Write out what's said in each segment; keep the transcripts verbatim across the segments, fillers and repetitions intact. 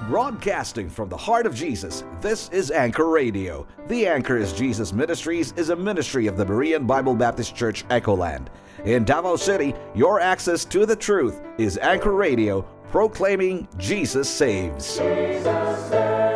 Broadcasting from the heart of Jesus, this is Anchor Radio. The Anchor is Jesus Ministries is a ministry of the Berean Bible Baptist Church, Echoland. In Davao City, your access to the truth is Anchor Radio, proclaiming Jesus saves. Jesus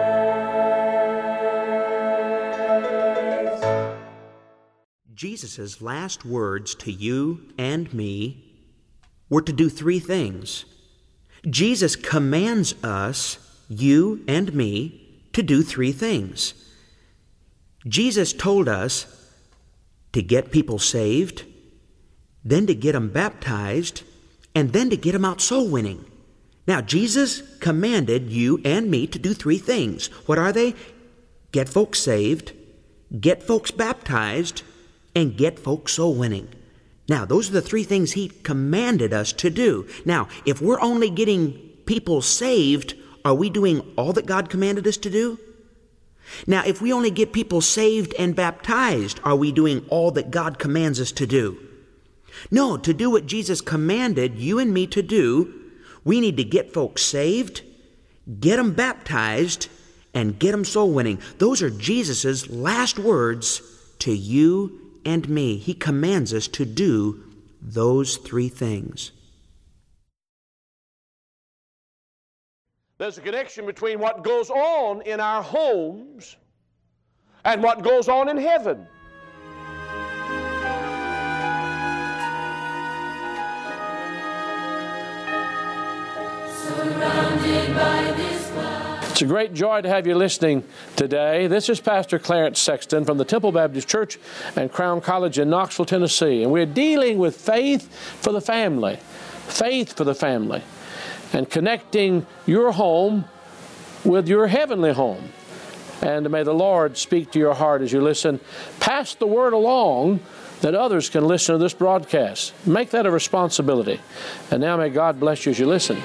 saves. Jesus' last words to you and me were to do three things. Jesus commands us, you and me, to do three things. Jesus told us to get people saved, then to get them baptized, and then to get them out soul winning. Now, Jesus commanded you and me to do three things. What are they? Get folks saved, get folks baptized, and get folks soul winning. Now, those are the three things He commanded us to do. Now, if we're only getting people saved, are we doing all that God commanded us to do? Now, if we only get people saved and baptized, are we doing all that God commands us to do? No, to do what Jesus commanded you and me to do, we need to get folks saved, get them baptized, and get them soul winning. Those are Jesus' last words to you and me. He commands us to do those three things. There's a connection between what goes on in our homes and what goes on in heaven. Surrounded by this cloud. It's a great joy to have you listening today. This is Pastor Clarence Sexton from the Temple Baptist Church and Crown College in Knoxville, Tennessee. And we're dealing with faith for the family. Faith for the family. And connecting your home with your heavenly home. And may the Lord speak to your heart as you listen. Pass the word along that others can listen to this broadcast. Make that a responsibility. And now may God bless you as you listen.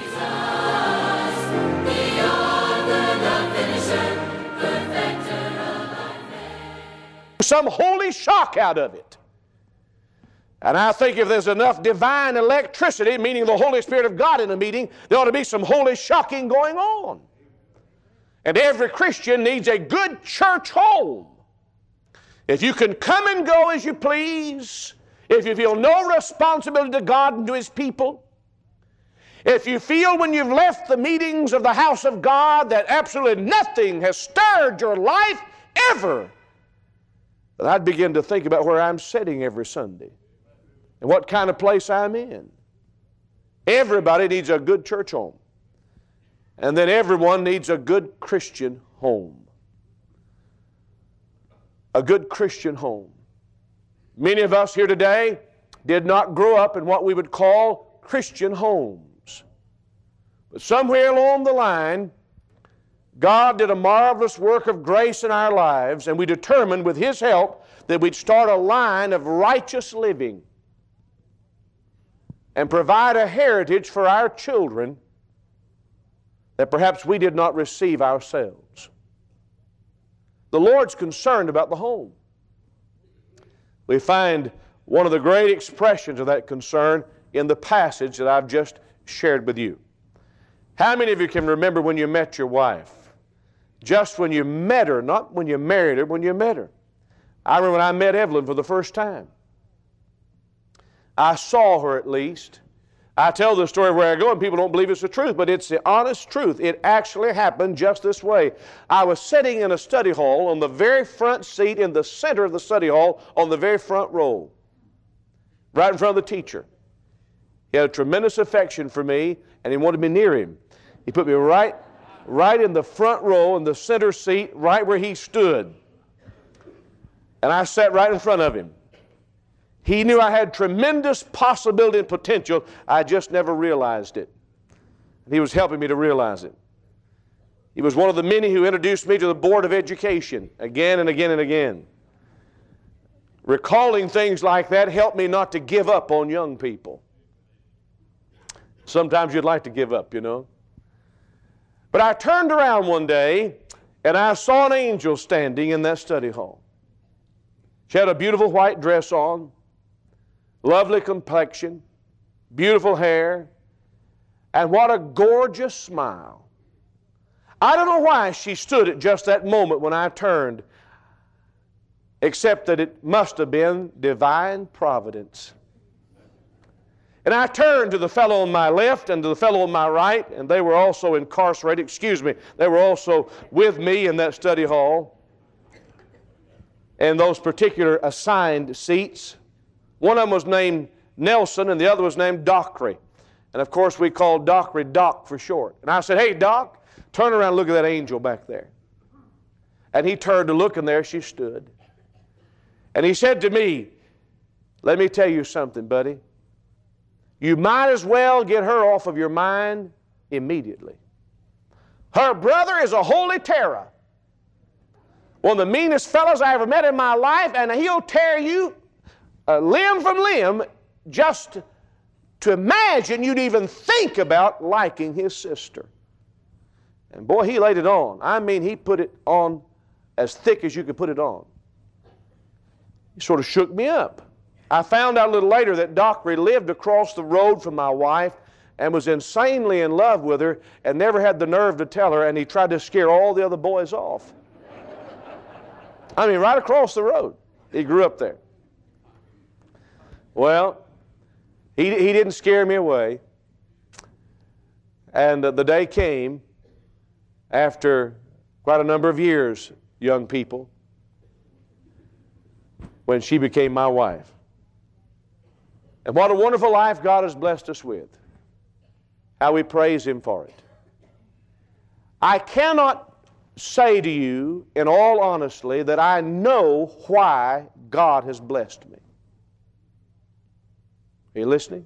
Some holy shock out of it. And I think if there's enough divine electricity, meaning the Holy Spirit of God in a meeting, there ought to be some holy shocking going on. And every Christian needs a good church home. If you can come and go as you please, if you feel no responsibility to God and to His people, if you feel when you've left the meetings of the house of God that absolutely nothing has stirred your life ever, then I'd begin to think about where I'm sitting every Sunday and what kind of place I'm in. Everybody needs a good church home. And then everyone needs a good Christian home. A good Christian home. Many of us here today did not grow up in what we would call Christian homes. But somewhere along the line, God did a marvelous work of grace in our lives, and we determined with His help that we'd start a line of righteous living and provide a heritage for our children that perhaps we did not receive ourselves. The Lord's concerned about the home. We find one of the great expressions of that concern in the passage that I've just shared with you. How many of you can remember when you met your wife? Just when you met her, not when you married her, when you met her. I remember when I met Evelyn for the first time. I saw her at least. I tell the story where I go and people don't believe it's the truth, but it's the honest truth. It actually happened just this way. I was sitting in a study hall on the very front seat in the center of the study hall on the very front row, right in front of the teacher. He had a tremendous affection for me and he wanted me near him. He put me right right in the front row in the center seat, right where he stood. And I sat right in front of him. He knew I had tremendous possibility and potential. I just never realized it. And he was helping me to realize it. He was one of the many who introduced me to the Board of Education again and again and again. Recalling things like that helped me not to give up on young people. Sometimes you'd like to give up, you know. But I turned around one day and I saw an angel standing in that study hall. She had a beautiful white dress on, lovely complexion, beautiful hair, and what a gorgeous smile. I don't know why she stood at just that moment when I turned, except that it must have been divine providence. And I turned to the fellow on my left and to the fellow on my right, and they were also incarcerated. Excuse me, they were also with me in that study hall, in those particular assigned seats. One of them was named Nelson, and the other was named Dockery. And of course, we called Dockery Doc for short. And I said, "Hey, Doc, turn around and look at that angel back there." And he turned to look, and there she stood. And he said to me, "Let me tell you something, buddy. You might as well get her off of your mind immediately. Her brother is a holy terror. One of the meanest fellows I ever met in my life, and he'll tear you uh, limb from limb just to imagine you'd even think about liking his sister." And boy, he laid it on. I mean, he put it on as thick as you could put it on. He sort of shook me up. I found out a little later that Dockery lived across the road from my wife and was insanely in love with her and never had the nerve to tell her, and he tried to scare all the other boys off. I mean, right across the road. He grew up there. Well, he, he didn't scare me away. And uh, the day came after quite a number of years, young people, when she became my wife. And what a wonderful life God has blessed us with. How we praise Him for it. I cannot say to you, in all honesty, that I know why God has blessed me. Are you listening?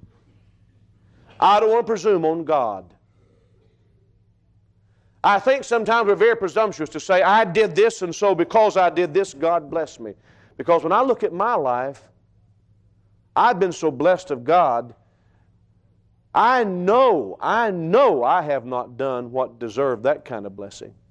I don't want to presume on God. I think sometimes we're very presumptuous to say, "I did this, and so because I did this, God blessed me." Because when I look at my life, I've been so blessed of God, I know, I know I have not done what deserved that kind of blessing.